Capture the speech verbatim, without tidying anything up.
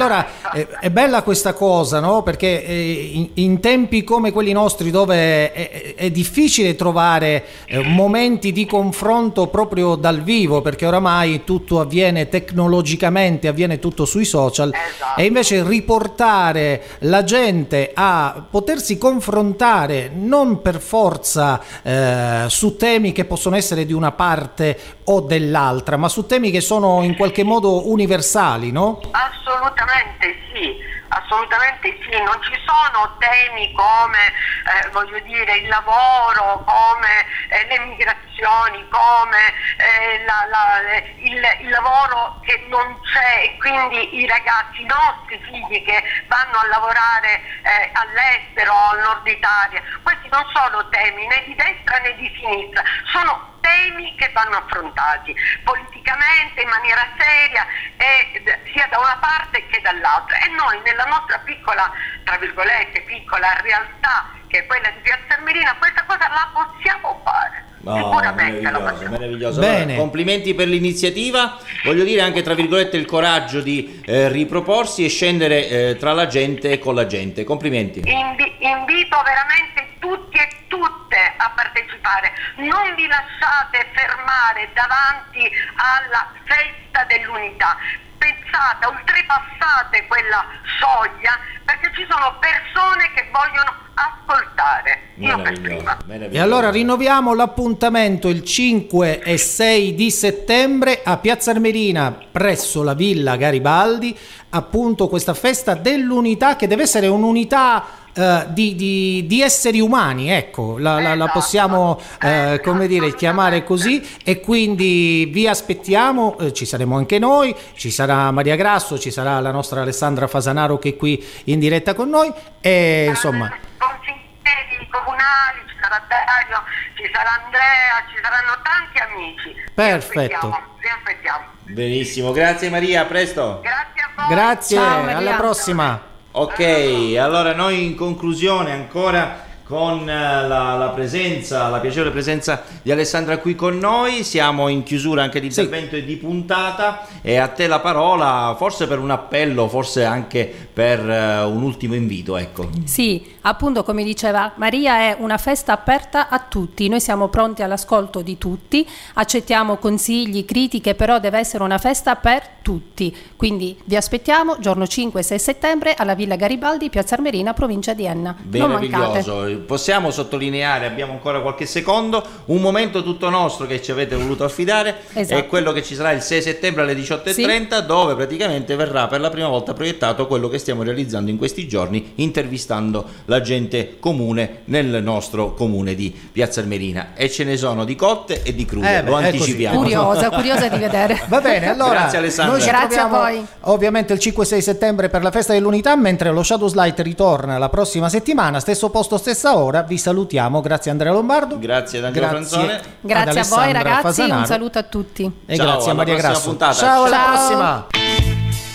Allora eh, è bella questa cosa, no? Perché eh, in, in tempi come quelli nostri, dove è, è difficile trovare eh, momenti di confronto proprio dal vivo, perché oramai tutto avviene tecnologicamente, avviene tutto sui social, Esatto. e invece riportare la gente a potersi confrontare non per forza eh, su temi che possono essere di una parte o dell'altra, ma su temi che sono in qualche modo universali, no? Assolutamente sì, assolutamente sì, non ci sono temi come eh, voglio dire il lavoro, come eh, le migrazioni, come eh, la, la, il, il lavoro che non c'è, e quindi i ragazzi, i nostri figli che vanno a lavorare eh, all'estero, al nord Italia. Questi non sono temi né di destra né di sinistra, sono temi che vanno affrontati politicamente in maniera seria, e sia da una parte che dall'altra, e noi nella nostra piccola, tra virgolette, piccola realtà che è quella di Piazza Armerina, questa cosa la possiamo fare. No, Sicuramente la meraviglioso, possiamo. meraviglioso. Bene. Allora, complimenti per l'iniziativa, voglio dire anche tra virgolette il coraggio di eh, riproporsi e scendere eh, tra la gente e con la gente. Complimenti. Invi- invito veramente tutti e tutte a partecipare, non vi lasciate fermare davanti alla festa dell'unità, pensate, oltrepassate quella soglia, perché ci sono persone che vogliono ascoltare. Io per prima. E allora rinnoviamo l'appuntamento il cinque e sei di settembre a Piazza Armerina presso la Villa Garibaldi, appunto questa festa dell'unità, che deve essere un'unità Uh, di, di, di esseri umani, ecco, la, la, la possiamo uh, come dire chiamare così, e quindi vi aspettiamo, uh, ci saremo anche noi, ci sarà Maria Grasso, ci sarà la nostra Alessandra Fasanaro che è qui in diretta con noi, e insomma consiglieri comunali, ci sarà Dario, ci sarà Andrea, ci saranno tanti amici. Perfetto. Vi aspettiamo, vi aspettiamo. Benissimo, grazie Maria, a presto. Grazie a voi. grazie, Ciao, Maria. alla prossima. Ok, allora noi in conclusione ancora con la, la presenza, la piacevole presenza di Alessandra qui con noi, siamo in chiusura anche di intervento e di puntata, e a te la parola, forse per un appello, forse anche per uh, un ultimo invito, ecco. Sì, appunto come diceva Maria, è una festa aperta a tutti, noi siamo pronti all'ascolto di tutti, accettiamo consigli, critiche, però deve essere una festa per tutti, quindi vi aspettiamo giorno cinque e sei settembre alla Villa Garibaldi, Piazza Armerina, provincia di Enna. Non mancate. Meraviglioso. Possiamo sottolineare, abbiamo ancora qualche secondo, un momento tutto nostro che ci avete voluto affidare, Esatto. è quello che ci sarà il sei settembre alle diciotto e trenta, sì, dove praticamente verrà per la prima volta proiettato quello che stiamo realizzando in questi giorni, intervistando la gente comune nel nostro comune di Piazza Armerina, e ce ne sono di cotte e di crude, Eh beh, lo è anticipiamo. Curiosa, curiosa di vedere. Va bene, allora Grazie, Alessandra. noi ci Grazie a troviamo voi. ovviamente il cinque e sei settembre per la festa dell'unità, mentre lo Shadows Light ritorna la prossima settimana, stesso posto, stessa ora. Vi salutiamo, grazie Andrea Lombardo, Grazie ad Angelo Franzone, Grazie a voi Alessandra ragazzi, Fasanaro. un saluto a tutti. E Ciao, grazie a alla Maria prossima Grasso. puntata. Ciao, alla Ciao. prossima.